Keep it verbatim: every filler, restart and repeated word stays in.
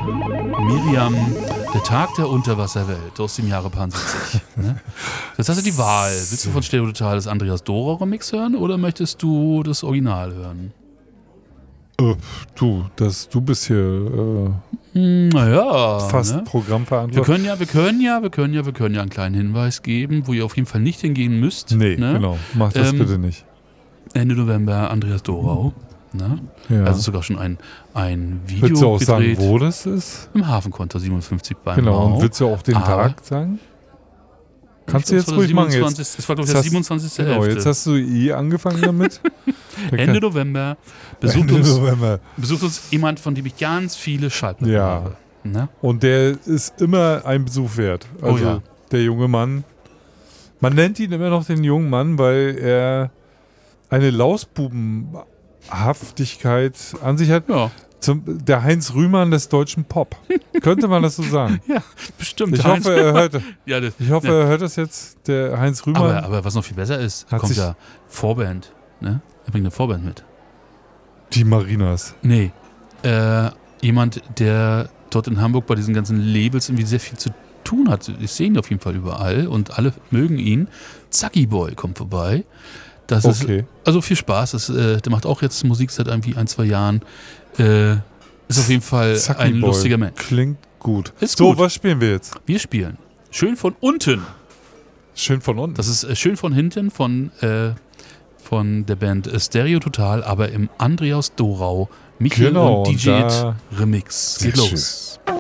Miriam, der Tag der Unterwasserwelt aus dem Jahre siebzig. Ne? Jetzt hast du die Wahl. Willst du von Stereo Total das Andreas Dora Remix hören oder möchtest du das Original hören? Uh, du, das, du bist hier äh, hm, naja, fast ne? Programmverantwortlich. Wir können ja, wir können ja, wir können ja, wir können ja einen kleinen Hinweis geben, wo ihr auf jeden Fall nicht hingehen müsst. Nee, ne? genau. Mach das ähm, bitte nicht. Ende November Andreas Dorau. Ne? Ja. Also sogar schon ein, ein Video Willst du auch gedreht. sagen, wo das ist? Im Hafenkonto siebenundfünfzig beim Genau, Mau. und willst du auch den Aber Tag sagen? Kannst du jetzt ruhig machen. Jetzt, das war doch der siebenundzwanzigste Genau, jetzt hast du eh angefangen damit. Ende November besucht, Ende uns, November. besucht uns jemand, von dem ich ganz viele Schallplatten Ja. habe. Ne? Und der ist immer ein Besuch wert. Also Oh ja. der junge Mann. Man nennt ihn immer noch den jungen Mann, weil er eine Lausbubenhaftigkeit an sich hat. Ja. Zum, der Heinz Rühmann des deutschen Pop. Könnte man das so sagen? Ja, bestimmt. Ich Heinz. hoffe, er hört, ja, das, ich hoffe, ja. er hört das jetzt, der Heinz Rühmann. Aber, aber was noch viel besser ist, Hat kommt sich- ja Vorband. Ne? Er bringt eine Vorband mit. Die Marinas. Nee. Äh, jemand, der dort in Hamburg bei diesen ganzen Labels irgendwie sehr viel zu tun hat. Ich sehe ihn auf jeden Fall überall und alle mögen ihn. Zacki Boy kommt vorbei. Das Okay. ist also viel Spaß. Das, äh, der macht auch jetzt Musik seit irgendwie ein, zwei Jahren. Äh, ist auf jeden Fall Zacki ein Boy. lustiger Mensch. Klingt gut. Ist so, gut. was spielen wir jetzt? Wir spielen Schön von unten. Schön von unten. Das ist äh, Schön von hinten von, äh, von der Band äh, Stereo Total, aber im Andreas Dorau Michael Genau, und D J da- It Remix. Sehr Geht schön. los.